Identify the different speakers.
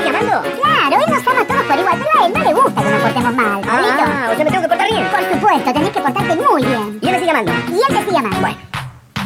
Speaker 1: sigue amando?
Speaker 2: Claro, él nos ama a todos por igual, pero a él no le gusta que nos portemos mal, Pablito.
Speaker 1: O sea, me tengo que portar bien.
Speaker 2: Por supuesto, tenés que portarte muy bien.
Speaker 1: Y él me sigue amando.
Speaker 2: Y él te sigue amando.
Speaker 1: Bueno.